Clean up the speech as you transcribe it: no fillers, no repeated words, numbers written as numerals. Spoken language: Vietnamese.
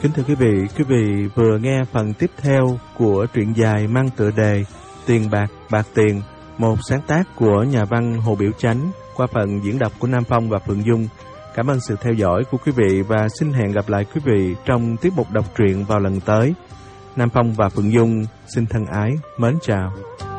Kính thưa quý vị vừa nghe phần tiếp theo của truyện dài mang tựa đề Tiền bạc, bạc tiền, một sáng tác của nhà văn Hồ Biểu Chánh qua phần diễn đọc của Nam Phong và Phượng Dung. Cảm ơn sự theo dõi của quý vị và xin hẹn gặp lại quý vị trong tiết mục đọc truyện vào lần tới. Nam Phong và Phượng Dung xin thân ái, mến chào.